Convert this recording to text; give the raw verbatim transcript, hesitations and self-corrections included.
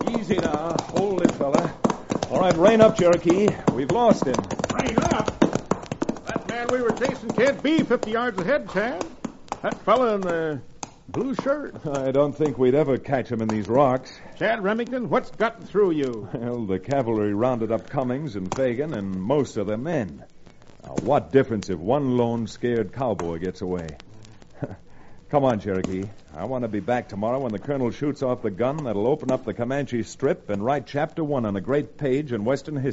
Easy now. Hold it, fella. All right, rein up, Cherokee. We've lost him. Rein up? That man we were chasing can't be fifty yards ahead, Chad. That fella in the blue shirt. I don't think we'd ever catch him in these rocks. Chad Remington, what's gotten through you? Well, the cavalry rounded up Cummings and Fagan and most of their men. Now, what difference if one lone scared cowboy gets away? Come on, Cherokee. I want to be back tomorrow when the colonel shoots off the gun that'll open up the Comanche Strip and write chapter one on a great page in Western history.